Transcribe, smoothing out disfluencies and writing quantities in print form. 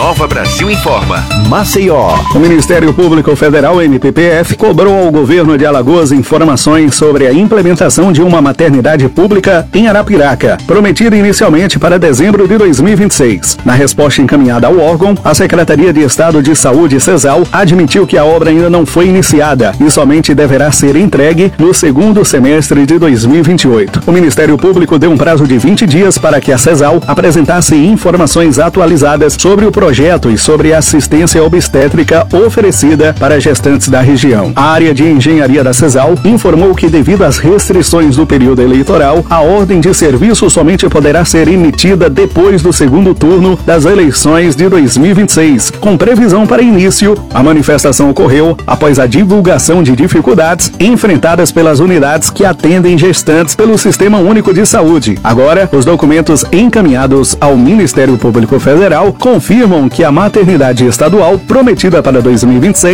Nova Brasil Informa. Maceió. O Ministério Público Federal, MPPF, cobrou ao governo de Alagoas informações sobre a implementação de uma maternidade pública em Arapiraca, prometida inicialmente para dezembro de 2026. Na resposta encaminhada ao órgão, a Secretaria de Estado de Saúde, CESAL, admitiu que a obra ainda não foi iniciada e somente deverá ser entregue no segundo semestre de 2028. O Ministério Público deu um prazo de 20 dias para que a CESAL apresentasse informações atualizadas sobre o projeto e sobre a assistência obstétrica oferecida para gestantes da região. A área de engenharia da CESAL informou que, devido às restrições do período eleitoral, a ordem de serviço somente poderá ser emitida depois do segundo turno das eleições de 2026, com previsão para início. A manifestação ocorreu após a divulgação de dificuldades enfrentadas pelas unidades que atendem gestantes pelo Sistema Único de Saúde. Agora, os documentos encaminhados ao Ministério Público Federal confirmam que a maternidade estadual, prometida para 2026,